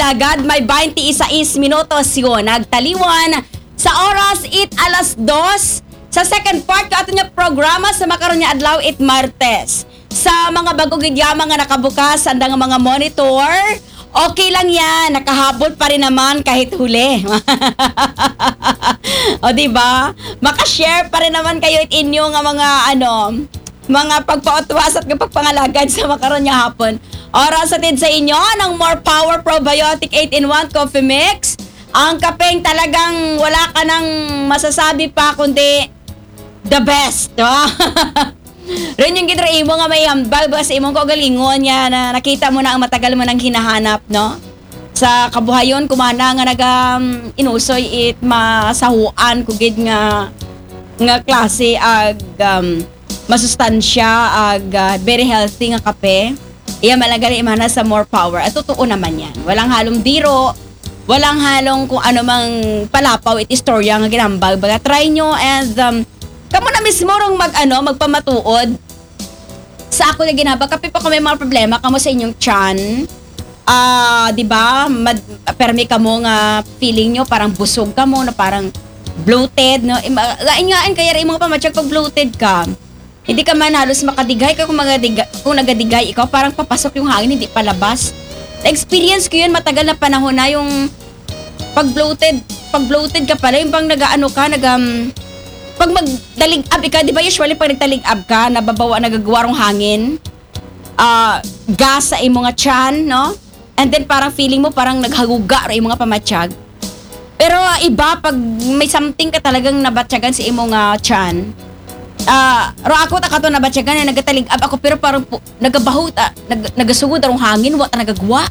alagad, may 26 minutos yun. Nagtaliwan sa oras 8:02. Sa second part ka ato niya programa sa makaroon niya adlaw 8 Martes. Sa mga bagong gidyama nga nakabukas, andang mga monitor, okay lang yan. Nakahabol pa rin naman kahit huli. O diba? Makashare pa rin naman kayo at inyo nga mga pagpautwas at pagpangalagad sa makaroon niya hapon. Oras atid sa inyo ng More Power Probiotic 8-in-1 Coffee Mix. Ang kapeng talagang wala ka nang masasabi pa kundi the best. Rin yung gitro imo nga may hambal sa imong kagalingon niya na nakita mo na ang matagal mo nang hinahanap, no? Sa kabuhayon kumana nga inusoy it masahuan kugid nga klase ag masustansya ag very healthy nga kape. Iya malagali imana sa More Power. At totoo naman yan. Walang halong biro, walang halong kung ano mang palapaw it istorya nga ginambag. Baga try nyo and kamo na mismo rong magpamatuod sa ako na ginabag. Kapi pa kung may mga problema kamo sa inyong tiyan. Di ba? Permi kamo nga feeling nyo parang busog kamo na parang bloated, no? Gaan kaya rin mga pamatsyag pag bloated ka. Hindi ka man halos makadigay ka kung nagadigay ikaw parang papasok yung hangin hindi palabas. Na-experience ko yun matagal na panahon na yung pag bloated ka pala yung pag pag magdalig-ab ka, di ba usually pag nagtalig-ab ka nagagawarong hangin gas sa imo nga tiyan, no? And then parang feeling mo parang naghaguga ra imo nga pamatsyag. Pero iba pag may something ka talagang nabatyagan sa imo nga tiyan. Ro ako takato na batyagan na nagatalig-ab ako pero parang nagabaho nagasugod arong hangin wa ta nagagwa.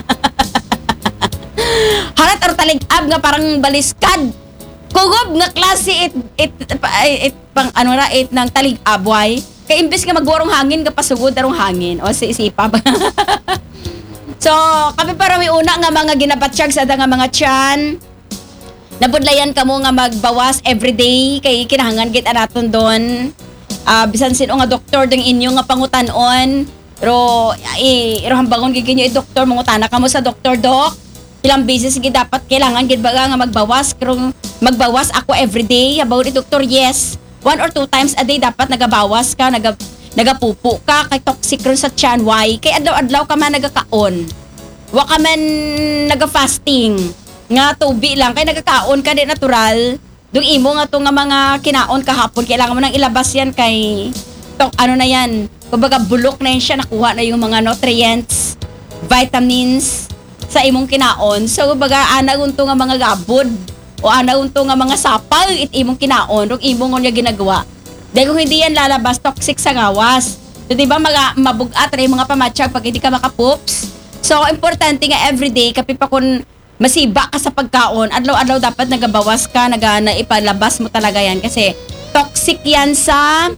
Halat ar talig-ab nga parang baliskad. Kugob nga klase it pang it ng talig-ab way. Kay imbes nga magwarong hangin nga pasugod arong hangin o si isipa. So, kami para may una nga mga ginabatsyag sa nga mga tiyan. Nabudlayan ka mo nga magbawas everyday kay kinahanglan gid anaton don. Bisan sino nga doktor ding inyo nga pangutanon. Pero hambangon gid kinyo doktor mangutana ka mo sa doktor dok. Ilang beses gid dapat kailangan gid baga nga magbawas pero magbawas ako everyday about it doktor yes. 1 or 2 times a day dapat nagabawas ka nagapupo ka kay toxic ron sa tiyan why kay adlaw-adlaw ka man nagakaon. Wa ka man naga-fasting. Nga tubi lang kay nagkakaon ka di natural dung imo nga to nga mga kinaon kahapon kailangan mo nang ilabas yan kay na yan kumbaga bulok na yan siya nakuha na yung mga nutrients vitamins sa imong kinaon so kumbaga anagunto nga mga gabod o anagunto nga mga sapal it imong kinaon dung imong nga ginagawa dahil kung hindi yan lalabas toxic sa gawas so diba mabugat rin mga pamatsyag pag hindi ka makapoops so importante nga everyday kapi pa kun masiba ka sa pagkaon, adlaw-adlaw dapat nagabawas ka, ipalabas mo talaga yan kasi toxic yan sa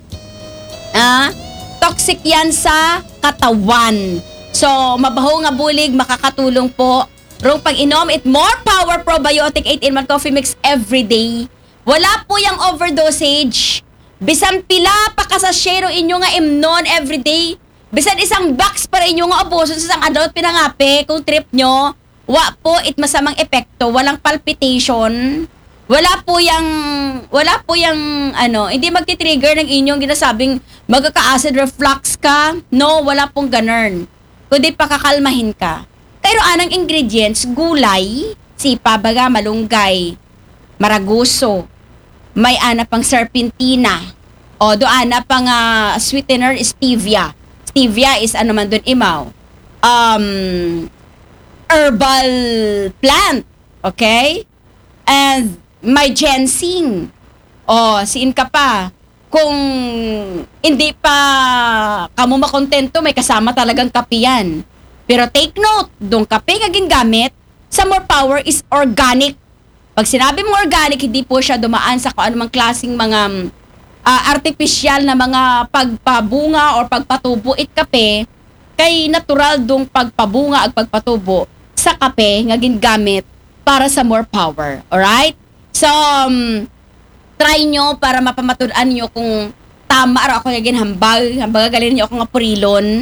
katawan. So, mabaho nga bulig, makakatulong po. Rong pag-inom, it More Power Probiotic 8-in-1 Coffee Mix everyday. Wala po yung overdosage. Bisan pila pa ka sa share inyo nga imnon everyday. Bisan isang box para inyo nga abuso sa isang adult pinangape kung trip nyo. Wa po it masamang epekto, walang palpitation, wala po yung hindi magti-trigger ng inyong ginasabing magkaka-acid reflux ka. No, wala pong ganun. Kundi pakakalmahin ka. Pero anang ingredients, gulay, sipa, baga, malunggay, maraguso, may ana pang serpentina, o do ana pang sweetener stevia. Stevia is ano man dun imaw. Herbal plant, okay? And may ginseng. O, siin ka pa. Kung hindi pa kamo makontento, may kasama talagang kape yan. Pero take note, dong kape nga gingamit sa More Power is organic. Pag sinabi mo organic, hindi po siya dumaan sa kung anumang klaseng mga artificial na mga pagpabunga or pagpatubo it kape. Kay natural dong pagpabunga at pagpatubo sa kape nga gingamit para sa More Power. Alright? So, try nyo para mapamatudan nyo kung tama ra ako nga ginhambag. Hambaga galing nyo ako nga purilon.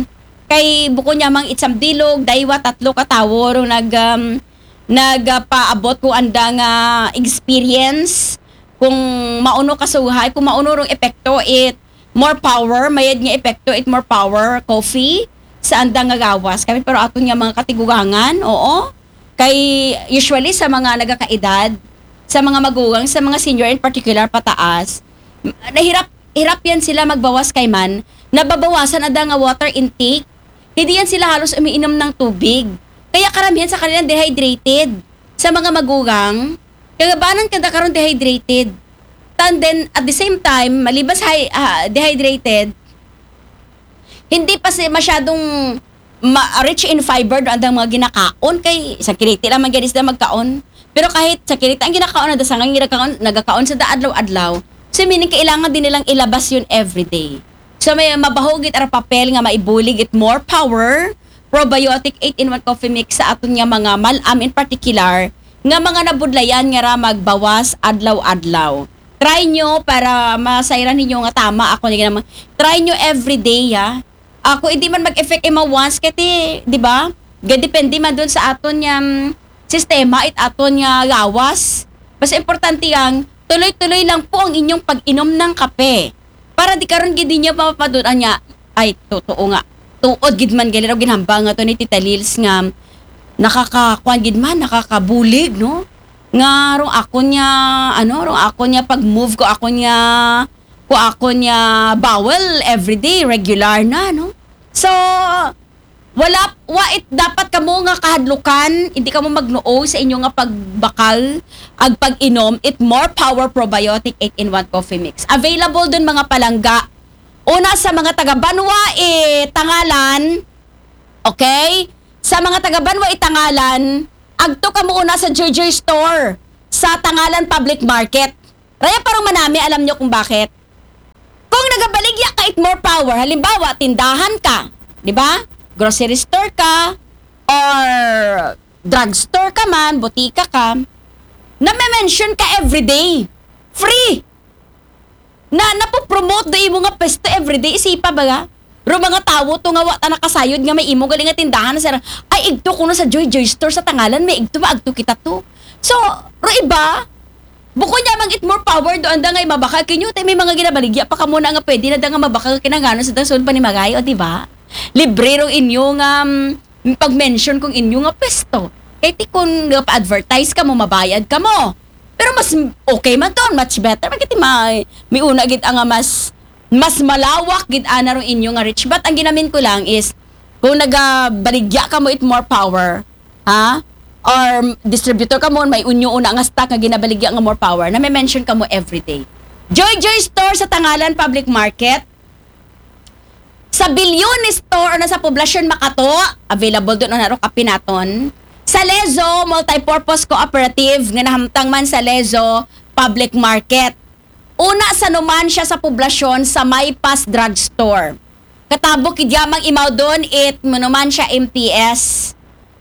Kay buko niya mang itsam dilog, daywa tatlo ka tawo rong nagpaabot ko anda nga experience kung mauno ka suhay, kung mauno rong epekto it more power, mayad nga epekto it more power coffee sa anda nga gawas. Kami pero aton nga mga katigugangan, oo. Kay usually sa mga nagakaedad, sa mga magugang, sa mga senior in particular pataas, hirap yan sila magbawas kay man, nababawasan ada nga water intake. Hindi yan sila halos umiinom ng tubig. Kaya karamihan sa kanila dehydrated. Sa mga magugang, kagabanan kada karon dehydrated. And then, at the same time, malibas dehydrated, hindi pa masyadong rich in fiber doon ang mga ginakaon. Kay sa kiriti lang maganis na magkaon. Pero kahit sa kiriti ang ginakaon na dasangang nagakaon sa daadlaw-adlaw, so meaning kailangan din nilang ilabas yun everyday. So may mabahugit ar papel nga maibulig it more power probiotic 8-in-1 coffee mix sa aton nga mga malam in particular nga mga nabudlayan nga ra magbawas adlaw-adlaw. Try nyo para masayran ninyo nga tama ako nga naman. Try nyo everyday ya. Ako hindi man mag-effect once kati, di ba? Depende man dun sa aton nga sistema it aton nga gawas. Basta importante yang tuloy-tuloy lang po ang inyong pag-inom ng kape. Para di karon gid niya mapapadunan niya ay totoo nga tuod gid man gali raw ginhambang nga to ni Tita Lils nga nakakakuan gid man nakakabulig no nga rong ako niya pag move ko ako niya bowel everyday regular na no. So wait dapat kamo nga kahadlukan, hindi kamo magnuo sa inyo nga pagbakal ag pag-inom it more power probiotic 8-in-1 coffee mix. Available dun mga palangga. Una sa mga taga Banwa Tangalan. Okay? Sa mga taga Banwa Tangalan, agto kamo una sa Joy Store sa Tangalan Public Market. Raya parang manami, alam nyo kung bakit. Kung nagabaligya ka it more power, halimbawa tindahan ka, di ba? Grocery store ka, or drugstore ka man, botika ka, na may mention ka everyday. Free! Na napopromote do imo nga pesto everyday. Isipa ba ga? Ro mga tawo to nga wata nakasayod nga may imo galing nga tindahan na ay igto kuno sa Joy Store sa Tangalan, may igto ba agto kita to. So, ro iba, buko niya mang it more power do anda nga mabakal kinyo tay may mga ginabaligya pa kamo na nga pwede na da nga mabakal kinangano sa dason pa ni Magay, o di ba? Librero inyo nga pag-mention kung inyo nga pesto. Kaya kung pa-advertise ka mo, mabayad ka mo. Pero mas okay man to, much better. Magkiti may una gid ang mas malawak gid ana ro inyo nga rich. But ang ginamin ko lang is, kung nagabaligya ka mo it more power, ha? Or distributor ka mo, may unyo una nga stock nga ginabaligya nga more power, na may mention ka mo everyday. Joy Store sa Tangalan Public Market. Sa Bilyon Store na sa Poblasyon Makato, available doon na ro kapinaton. Sa Lezo Multipurpose Cooperative, nga nahamtang man sa Lezo Public Market. Una sa Numancia sa Poblasyon sa Maypas Drugstore. Katabok idyamang imaw doon it Numancia MTS.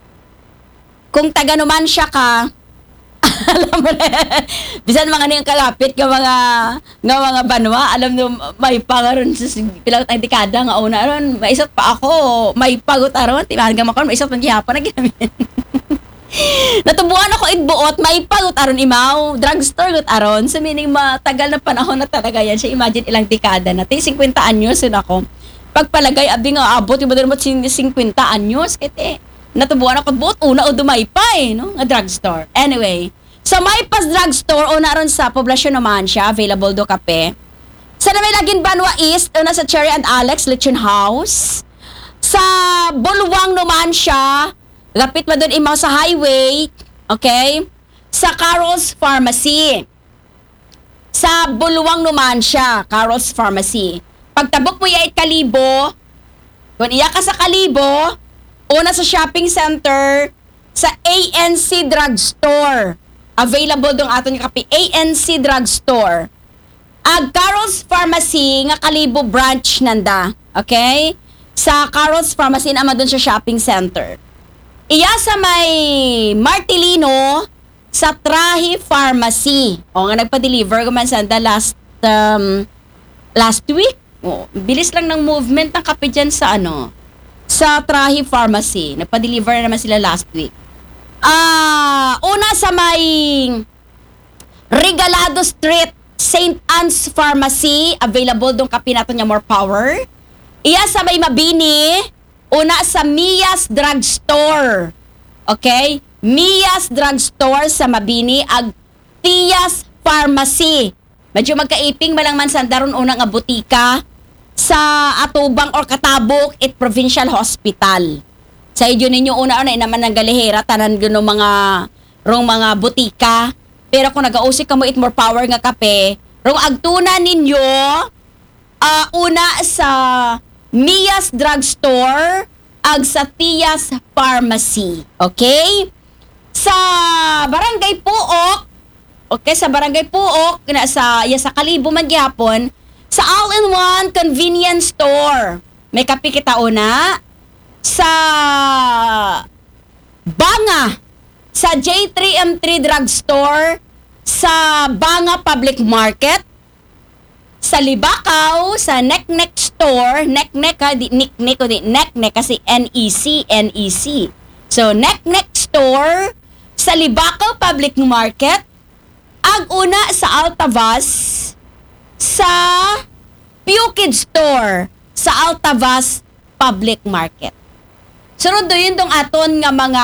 Kung taga Numancia ka, alam mo na, bisan mga niyang kalapit nga mga Banwa, alam mo, may pangaron sa pilang tayong dekada nga una ron, maisot pa ako, may pagot aron, timahan ka makon, maisot pang gihapon na ginamit. Natubuan ako itbuot, may pagot aron imaw, drugstore gut aron, so meaning matagal na panahon na talaga yan siya, imagine ilang dekada na, 50 anyos yun ako. Pagpalagay, abi nga abot, yung ba mo 50 anyos, kete, natubuan ako itbuot, una o dumaypay, no, nga drugstore. Anyway, sa Maypas Drugstore, o naroon sa Poblasyon naman siya, available do kape. Sa Namelagin Banwa East, o sa Cherry and Alex Lechon House. Sa Bulwang naman siya, lapit mo doon imaw sa highway, okay? Sa Carol's Pharmacy. Sa Bulwang naman siya, Carol's Pharmacy. Pagtabok mo yung 8 Kalibo, kung iya ka sa Kalibo, una sa shopping center, sa ANC Drugstore. Available dong aton yung kape, ANC Drugstore. Ag Carol's Pharmacy, nga Kalibo branch nanda. Okay? Sa Carol's Pharmacy, naman doon sa shopping center. Iya sa may Martilino, sa Trahi Pharmacy. O nga, nagpa-deliver ko man sanda last week. O, bilis lang ng movement ng kape dyan sa sa Trahi Pharmacy. Nagpa-deliver na naman sila last week. Una sa may Regalado Street, St. Anne's Pharmacy. Available doon kapinato niya More Power. Iya sa may Mabini. Una sa Mia's Drugstore. Okay? Mia's Drugstore sa Mabini. Ag Tia's Pharmacy. Medyo magkaiping malangman sandaron unang nga butika sa Atubang or Katabok it Provincial Hospital. Sa idyo ninyo una-una naman ng galihera tanan gano mga butika. Pero kung nag-ausik ka mo it More Power nga kape, rong agtuna ninyo una sa Mia's Drugstore ag sa Tia's Pharmacy. Okay? Sa Barangay Puok, sa Barangay Puok, sa Kalibo man gyapon, sa all-in-one convenience store. May kape kita una. Sa Banga, sa J3M3 Drugstore, sa Banga Public Market, sa Libakaw, sa Nek Store, Nek kasi NEC. So, Nek Store, sa Libakaw Public Market, ag una sa Altavas, sa Pukid Store, sa Altavas Public Market. Sunod yun dong aton nga mga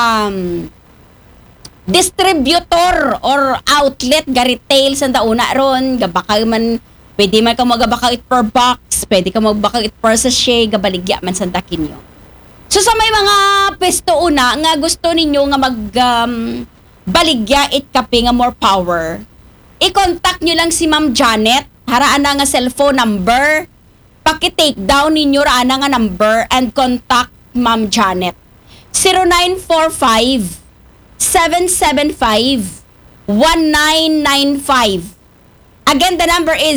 distributor or outlet ga retail sa dauna ron, gabaka man, pwede man ka magabaka it per box, pwede ka magbaka it per sachet, gabaligya man sa dakinyo. So sa may mga pesto una nga gusto ninyo nga baligya it kape nga More Power, i-contact nyo lang si Ma'am Janet, haraan na nga cellphone number, paki-take down ninyo raan na nga number and contact Ma'am Janet. 0945-775-1995. Again, the number is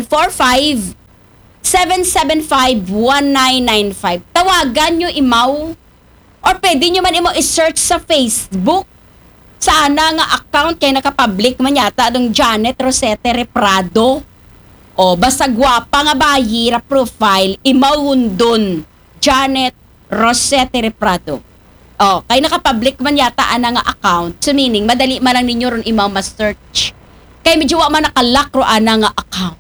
0945-775-1995. Tawagan nyo imaw or pwede nyo man i-search sa Facebook. Sana nga account kay nakapublic man yata dong Janet Rosete Reprado. O basta gwapa nga bayira profile imawundon Janet Rosete Reprado. O kay nakapublic man yata ana nga account. So meaning madali man lang ninyo ron imaw ma-search. Kay medyo wa man nakalak ro ana nga account.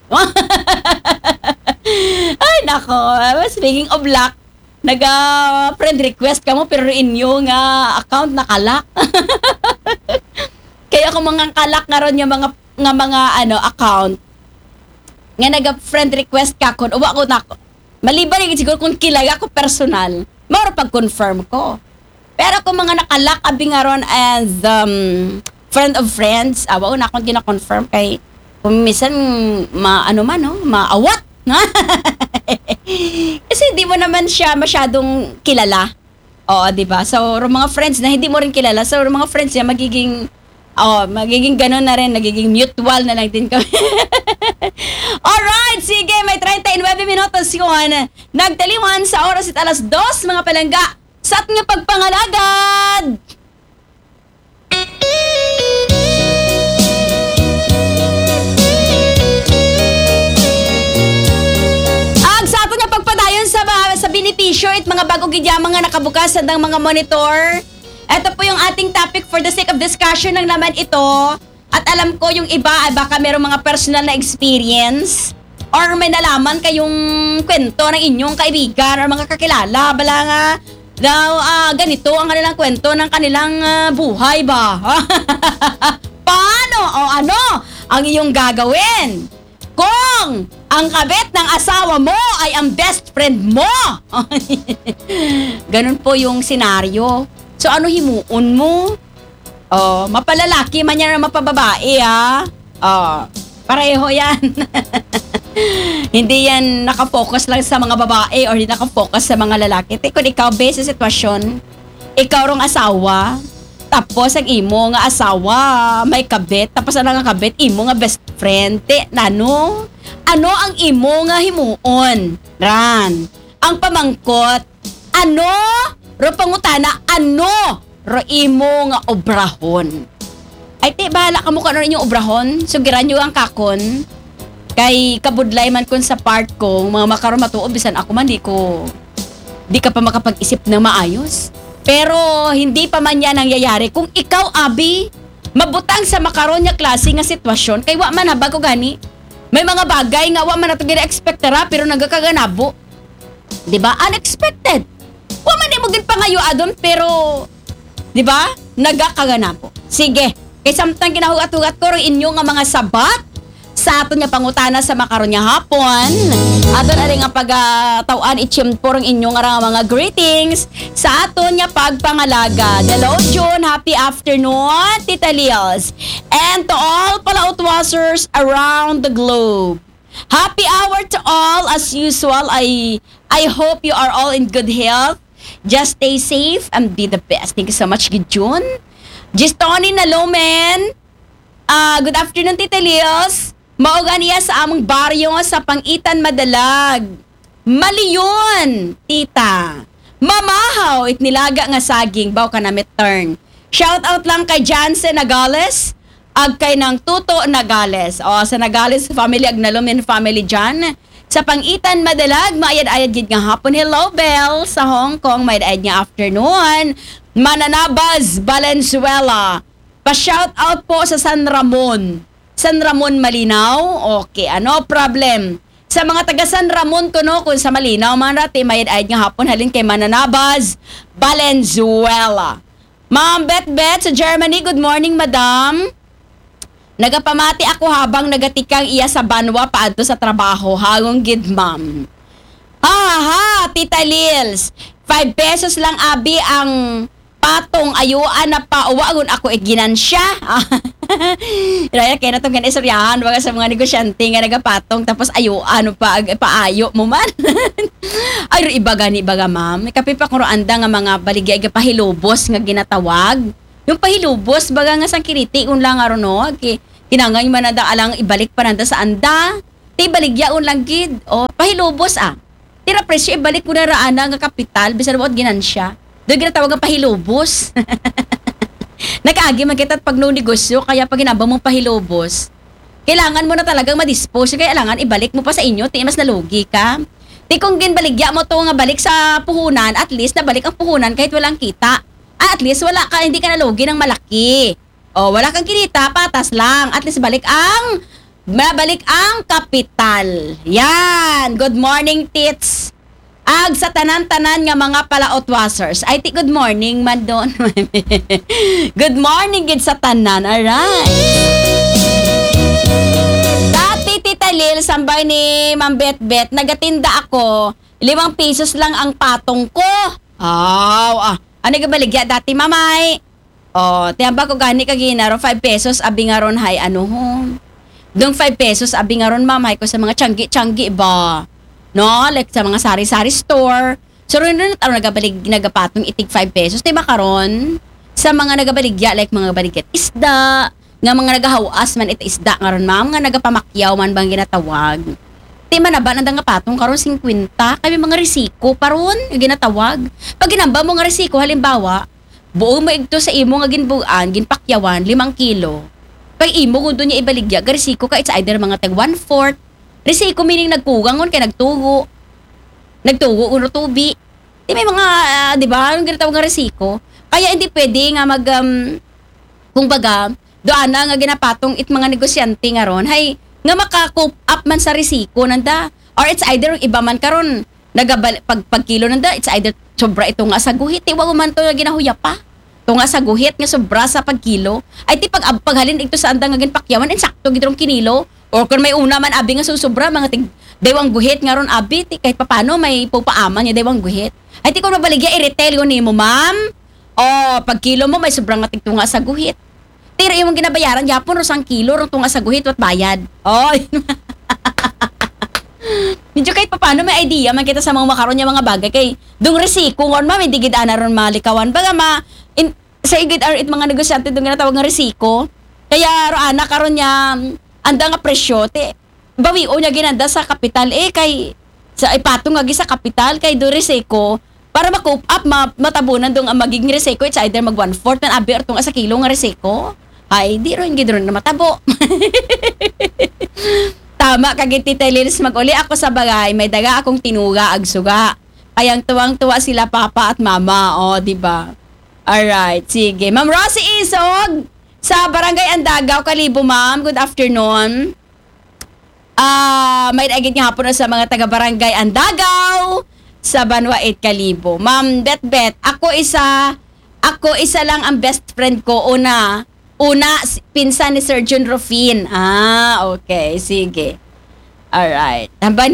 Ay nako, speaking of luck, friend request ka mo pero inyo nga account nakalak. Kaya kung mga kalak nga ron yung mga account nga friend request ka kon uwa ko nako. Maliban ni siguro kung kilala ko personal, mao pag-confirm ko. Pero kung mga nakalak abi nga ron as friend of friends, awa na akong gina-confirm kay kung minsan maawat. Kasi di mo naman siya masyadong kilala. Oo, di ba? So, mga friends na hindi mo rin kilala, so mga friends niya magiging ganun na rin, nagiging mutual na lang din kami. Alright, sige, may 39 minutos yun. Nagtaliwan sa oras at alas 2, mga palangga, sa ating pagpangalagad. Sa ating pagpadayon sa benepisyo at mga bagong gidyamang nga nakabukas sa mga monitor. Ito po yung ating topic for the sake of discussion ng naman ito. At alam ko yung iba ay baka merong mga personal na experience or may nalaman kayong kwento ng inyong kaibigan or mga kakilala. Bala nga daw ganito ang kanilang kwento ng kanilang buhay ba? Paano o ano ang iyong gagawin kung ang kabit ng asawa mo ay ang best friend mo? Ganun po yung senaryo. So, ano himuon mo? Mapalalaki man yan na mapababae, ha? Pareho yan. Hindi yan nakafocus lang sa mga babae or hindi nakafocus sa mga lalaki. Kung ikaw, based sa sitwasyon, ikaw rong asawa, tapos ang imo nga asawa, may kabit, tapos ano nga kabit, imo nga best friend. Ano ang imo nga himuon? Ran. Ang pamangkot, ro pangutana, ro imo nga obrahon. Ay bahala ka mo kung ano inyong obrahon. Sugiran nyo ang kakon. Kay kabudlay man kun sa part ko, mga makaroon matuod, bisan ako man di ko Di ka pa makapag-isip ng maayos. Pero hindi pa man yan nangyayari. Kung ikaw, Abi, mabutang sa makaroon niya klase nga sitwasyon, kay wa man habag ko gani. May mga bagay nga wa man nato gina-expect ra pero nagakaganabo. Di ba? Unexpected. Wa man mo gid pangayo adon pero di ba? Nagakaganabo. Sige. Kay samtang kinahugat-hugat ko ring inyo nga mga sabat sa aton nga pangutana sa makaron nga hapon. Aton ari nga pagtawan itchimpo ring inyo nga mga greetings sa aton nga pagpangalaga. Hello June, happy afternoon Tita Liels. And to all palautwasers around the globe. Happy hour to all as usual. I hope you are all in good health. Just stay safe and be the best. Thank you so much, June. Gistoni na Lomen. Good afternoon, Tita Liels. Mauga niya sa among baryo sa Pangitan Madalag. Maliyon, Tita. Mamahaw, itnilaga nga saging, baw ka na turn. Shout out lang kay Jansen Nagales, ag kay ng Tuto Nagales. O, sa Nagales family, ag nalumin family dyan. Sa Pangitan Madalag, maayad-ayad gid nga hapon. Hello, Bell. Sa Hong Kong, maayad-ayad nga afternoon. Mananabas, Valenzuela. Pa-shout out po sa San Ramon. San Ramon, Malinaw. Okay, no problem. Sa mga taga San Ramon kuno kung sa Malinaw, mga rati, maayad-ayad nga hapon. Halin kay Mananabas, Valenzuela. Ma'am Bet sa Germany, good morning, madam. Nagapamati ako habang nagatikang iya sa banwa paadto sa trabaho. Hagong gid, ma'am. Tita Lils. 5 pesos lang, Abi, ang patong ayuan na pauwagon ako ginansya. Raya kaya na itongganisaryahan baga sa mga negosyante nga nagapatong tapos ayuan pa paayo mo man. Ay iba gani baga ma'am. Kapipa kung anda nga mga baligya pahilubos nga ginatawag. Yung pahilubos baga nga sang kiriti lang aron no. Kinangay man nada alang ibalik pa nanda sa anda. Ti baligya lang gid. O pahilubos Tira presyo ibalik ko na raana nga kapital bisan mo ginansya. Doon ginatawag ang pahilubos. Nakaagi man kita pag no negosyo, kaya pag ginaba mong pahilubos, kailangan mo na talagang madispose, kaya kailangan ibalik mo pa sa inyo, ti mas nalugi ka. Ti kung ginbaligya mo to nga balik sa puhunan, at least nabalik ang puhunan kahit walang kita. At least wala ka, hindi ka nalugi ng malaki. O wala kang kinita, patas lang. At least mabalik ang kapital. Yan. Good morning, tits. Ag sa tanan-tanan nga mga palaotwasers. Ay, good morning, man doon. Good morning, gid sa tanan. Alright. Dati, Tita Lil, sambay ni Ma'am Bet, nagatinda ako. 5 pesos lang ang patong ko. Ano ka baligya dati, mamay? Tiyamba ko gani kaginaro, 5 pesos, abi nga ron, hay, ano ho. Dong 5 pesos, abi nga ron, mamay ko sa mga tiyanggi ba? No, like sa mga sari-sari store. So, rin nagapatong itig 5 pesos. Diba karon? Sa mga nagabaligya, like mga baligyan isda, nga mga nagahawas man ito isda nga ron, ma'am, nga nagapamakyaw man bang ginatawag. Tima na ba nandang patong karon 50? Kami mga risiko, paron, ginatawag. Pag ginamba mo nga risiko, halimbawa, buo mo ito sa imo nga ginbuan, ginpakyawan, 5 kilo. Pag imo kung doon niya ibaligya, risiko ka, it's either mga tag 1/4, risiko meaning nagkugangon kay nagtugo uno tubi. Di may mga, di ba, ang ginatawag nga risiko. Kaya hindi pwede nga kung baga, doon na nga ginapatong mga negosyante nga ron, hay, nga maka-cope up man sa risiko nanda. Or it's either iba man karon pag kilo nanda, it's either sobra ito nga sa guhit. Iwa man to nga ginahuya pa. Ito nga sa guhit nga sobra sa pagkilo. Ay ti paghalin ito sa andang nga ginpakyawan, insakto gidrong kinilo. Or kung may una man abi nga susubra, mga dewang guhit nga ron abi, kahit papano may pupaaman niya dewang guhit. Ay ti kung mabaligya i-retail yun mo, ma'am. Pag kilo mo may sobrang nga tigtunga sa guhit. Tira yung ginabayaran, yapon ro sang kilo ron tunga sa guhit at bayad. Medyo kahit papano may idea man kita sa mga makaron niya mga bagay kay dung risiko ngon ma'am, hindi gid ana ron malikawan. Baga sa igid it mga negosyante dung ginatawag nga risiko. Kaya ro ana karon niya anda nga presyo bawi o niya ginanda sa kapital kay sa ipatong nga sa kapital kay do risiko para ma-cope up matabunan dong ang magiging risiko it's either mag 1/4 na abi or tong sa kilo nga risiko ay di ron gid ron na matabo. Tama kagit Tita Lilis maguli ako sa bagay may daga akong tinuga ag suga Kayang tuwang-tuwa sila papa at mama. O, di ba? Alright, sige. Ma'am Rosie Isog, sa Barangay Andagaw, Kalibo, ma'am. Good afternoon. May agit nga hapon na sa mga taga-Barangay Andagaw sa Banwait, Kalibo. Ma'am Bet, ako isa lang ang best friend ko. Una, pinsan ni Sir Jun Rufin. Okay, sige. Alright. Hambang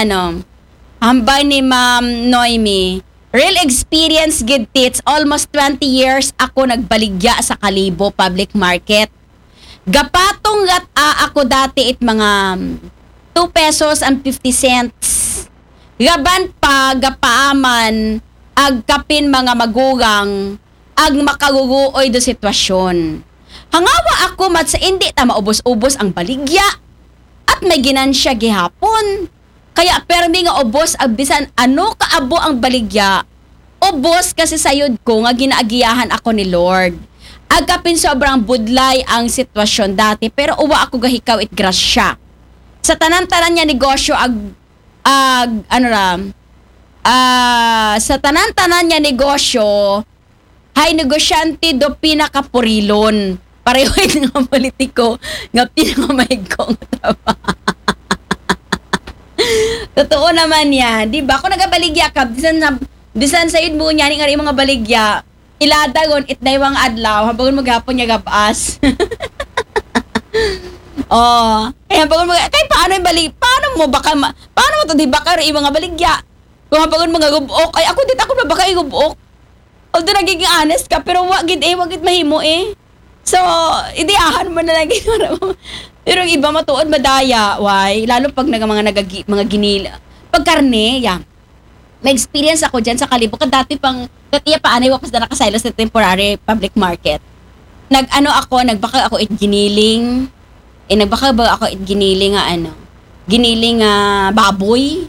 ni Ma'am Noemi, real experience gid tits, almost 20 years ako nagbaligya sa Kalibo public market. Gapatong ako dati it mga 2 pesos and 50 cents. Gaban pa gapaaman ag kapin mga magugang ag makaguguoy do sitwasyon. Hangawa ako mat sa hindi ta maubos-ubos ang baligya at may ginansya gihapon. Kaya permi nga ubos ag bisan ano kaabo ang baligya. Ubos kasi sayod ko nga ginaagiyahan ako ni Lord. Agapin sobrang budlay ang sitwasyon dati pero uwa ako gahikaw it grasya. Sa tanan-tanan niya negosyo sa tanan-tanan niya negosyo hay negosyante do pinakapurilon. Pareho nga politiko nga pinakamaig ko nga trabaho. Totoo naman yan. Di ba? Kung nagabaligya ka, bisan sayod mo niya nga rin mga baligya, iladagon, itnaywang adlaw, habang maghapon niya gabaas. Kaya paano yung paano mo to, di ba ka rin mga baligya? Kung habang mga gubok, ay ako dit ako na baka igubok. Although nagiging honest ka, pero wagid mahimo eh. So, ideahan mo na lang ginawa. Pero yung iba matuod madaya, why? Lalo pag mga ginila. Pag karne, yan. May experience ako dyan sa Kalibo. Dati katiya pa anay wapas na nakasaylo sa temporary public market. Nagbaka ako giniling. Nagbaka ba ako giniling nga giniling baboy.